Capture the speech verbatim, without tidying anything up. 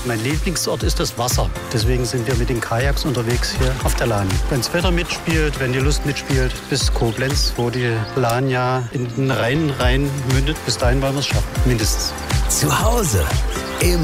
Mein Lieblingsort ist das Wasser. Deswegen sind wir mit den Kajaks unterwegs hier auf der Lahn. Wenn das Wetter mitspielt, wenn die Lust mitspielt, bis Koblenz, wo die Lahn ja in den Rhein rein mündet. Bis dahin wollen wir es schaffen, mindestens. Zu Hause im